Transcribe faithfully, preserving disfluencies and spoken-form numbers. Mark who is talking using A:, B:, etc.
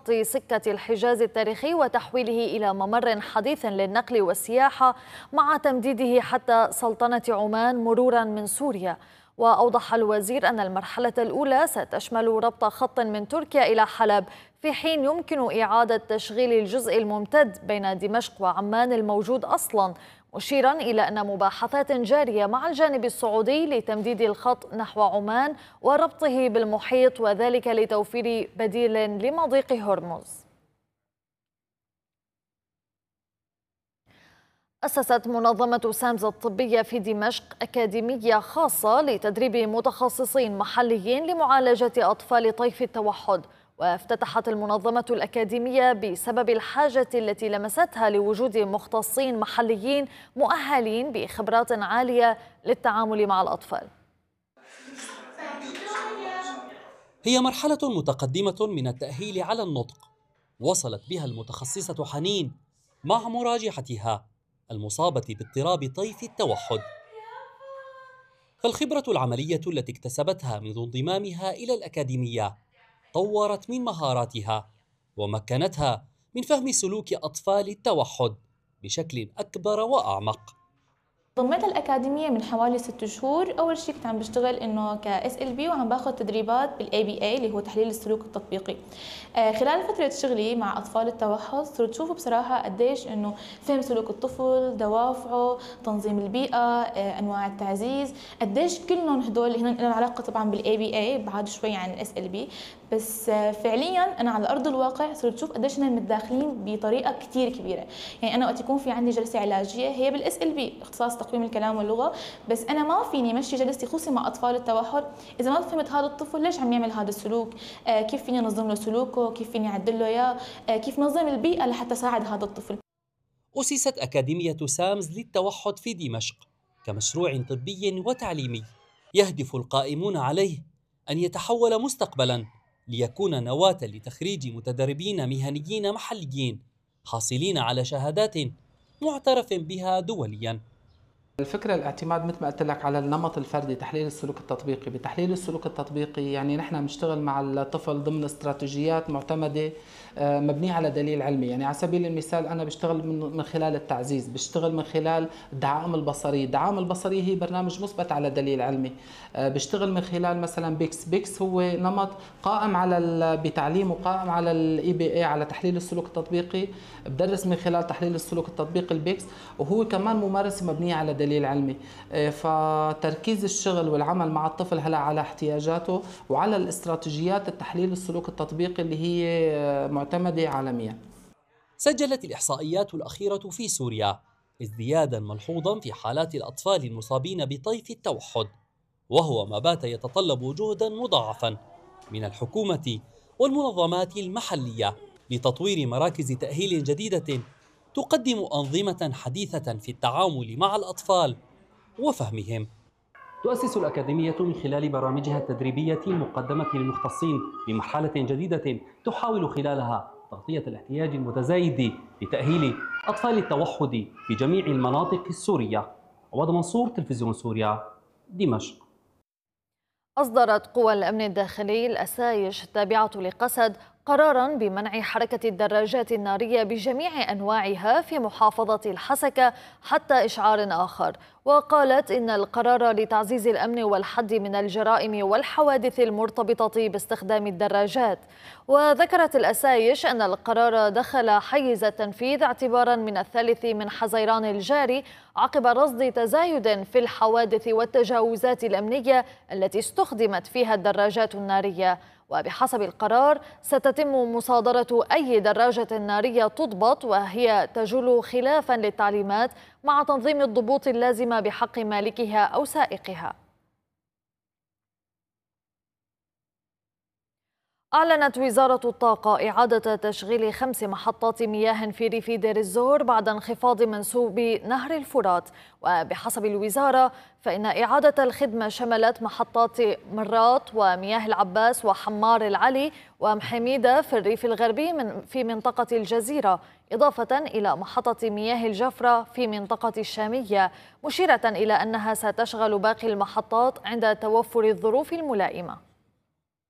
A: خط سكة الحجاز التاريخي وتحويله إلى ممر حديث للنقل والسياحة مع تمديده حتى سلطنة عمان مرورا من سوريا. وأوضح الوزير أن المرحلة الأولى ستشمل ربط خط من تركيا إلى حلب، في حين يمكن إعادة تشغيل الجزء الممتد بين دمشق وعمان الموجود أصلا، مشيرا إلى أن مباحثات جارية مع الجانب السعودي لتمديد الخط نحو عمان وربطه بالمحيط، وذلك لتوفير بديل لمضيق هرمز. أسست منظمة سامز الطبية في دمشق أكاديمية خاصة لتدريب متخصصين محليين لمعالجة أطفال طيف التوحد. وافتتحت المنظمة الأكاديمية بسبب الحاجة التي لمستها لوجود مختصين محليين مؤهلين بخبرات عالية للتعامل مع الأطفال.
B: هي مرحلة متقدمة من التأهيل على النطق وصلت بها المتخصصة حنين مع مراجعتها المصابة باضطراب طيف التوحد. فالخبرة العملية التي اكتسبتها منذ انضمامها إلى الأكاديمية طورت من مهاراتها ومكنتها من فهم سلوك أطفال التوحد بشكل أكبر وأعمق.
C: انضميت الأكاديمية من حوالي ست شهور. أول شيء كنت عم بشتغل إنه ك إس إل بي وعم باخذ تدريبات بالإي بي إي اللي هو تحليل السلوك التطبيقي. آه خلال فترة شغلي مع أطفال التوحد صرت شوف بصراحة قديش إنه فهم سلوك الطفل، دوافعه، تنظيم البيئة، آه أنواع التعزيز، قديش كلهم هدول اللي هن لهم علاقة طبعا بالإي بي إي بعد شوي عن الإس إل بي، بس آه فعليا أنا على أرض الواقع صرت شوف قديش هن متداخلين بطريقة كتير كبيرة. يعني أنا وقت يكون في عندي جلسة علاجية هي بالإس إل بي اختصاص تقويم الكلام واللغة، بس أنا ما فيني مشي جلستي خصوصي مع أطفال التوحد إذا ما فهمت هذا الطفل ليش عم يعمل هذا السلوك، آه كيف فيني أنظم له سلوكه، كيف فيني أعدل له إياه، آه كيف نظم البيئة لحتى ساعد هذا الطفل.
B: أسست أكاديمية سامز للتوحد في دمشق كمشروع طبي وتعليمي يهدف القائمون عليه أن يتحول مستقبلاً ليكون نواة لتخريج متدربين مهنيين محليين حاصلين على شهادات معترف بها دولياً.
D: الفكرة الاعتماد مثل ما قلت لك على النمط الفردي، تحليل السلوك التطبيقي. بتحليل السلوك التطبيقي يعني نحن بنشتغل مع الطفل ضمن استراتيجيات معتمدة مبنية على دليل علمي. يعني على سبيل المثال أنا بشتغل من خلال التعزيز، بشتغل من خلال الدعائم البصرية. الدعائم البصرية هي برنامج مثبت على دليل علمي. بشتغل من خلال مثلا بيكس. بيكس هو نمط قائم على بتعليمه قائم على الاي بي اي على تحليل السلوك التطبيقي. بدرس من خلال تحليل السلوك التطبيقي البيكس، وهو كمان ممارسة مبنية على دليل علمي. فتركيز الشغل والعمل مع الطفل هلا على احتياجاته وعلى الاستراتيجيات التحليل السلوك التطبيقي اللي هي معتمدة عالميا.
B: سجلت الإحصائيات الأخيرة في سوريا ازديادا ملحوظا في حالات الأطفال المصابين بطيف التوحد، وهو ما بات يتطلب جهدا مضاعفا من الحكومة والمنظمات المحلية لتطوير مراكز تأهيل جديدة تقدم أنظمة حديثة في التعامل مع الأطفال وفهمهم. تؤسس الأكاديمية من خلال برامجها التدريبية المقدمة للمختصين بمرحلة جديدة تحاول خلالها تغطية الاحتياج المتزايد لتأهيل أطفال التوحد في جميع المناطق السورية. عواد منصور، تلفزيون سوريا، دمشق.
A: أصدرت قوى الأمن الداخلي الأسايش التابعة لقسد قراراً بمنع حركة الدراجات النارية بجميع أنواعها في محافظة الحسكة حتى إشعار آخر. وقالت إن القرار لتعزيز الأمن والحد من الجرائم والحوادث المرتبطة باستخدام الدراجات. وذكرت الأسايش أن القرار دخل حيز التنفيذ اعتباراً من الثالث من حزيران الجاري عقب رصد تزايد في الحوادث والتجاوزات الأمنية التي استخدمت فيها الدراجات النارية. وبحسب القرار ستتم مصادرة أي دراجة نارية تضبط وهي تجول خلافا للتعليمات مع تنظيم الضبوط اللازمة بحق مالكها أو سائقها. أعلنت وزارة الطاقة إعادة تشغيل خمس محطات مياه في ريف دير الزور بعد انخفاض منسوب نهر الفرات. وبحسب الوزارة فإن إعادة الخدمة شملت محطات مرات ومياه العباس وحمار العلي ومحميدة في الريف الغربي من في منطقة الجزيرة، إضافة إلى محطة مياه الجفرة في منطقة الشامية، مشيرة إلى أنها ستشغل باقي المحطات عند توفر الظروف الملائمة.